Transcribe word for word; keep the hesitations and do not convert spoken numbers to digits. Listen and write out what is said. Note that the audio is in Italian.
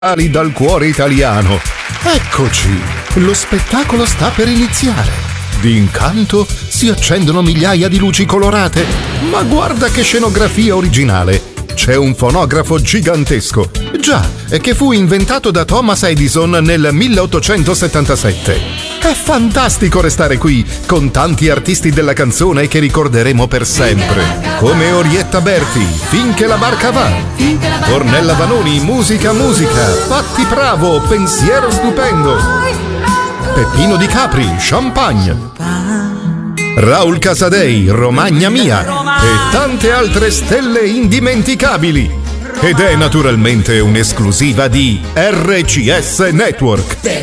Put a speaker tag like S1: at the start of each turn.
S1: Ali dal cuore italiano. Eccoci, lo spettacolo sta per iniziare. D'incanto si accendono migliaia di luci colorate, ma guarda che scenografia originale. C'è un fonografo gigantesco, già, e che fu inventato da Thomas Edison nel milleottocentosettantasette. È fantastico restare qui con tanti artisti della canzone che ricorderemo per sempre, come Orietta Berti, Finché la barca va, Ornella Vanoni, Musica Musica, Patti Bravo, Pensiero stupendo, Peppino Di Capri, Champagne, Raul Casadei, Romagna mia, e tante altre stelle indimenticabili. Ed è naturalmente un'esclusiva di R C S Network.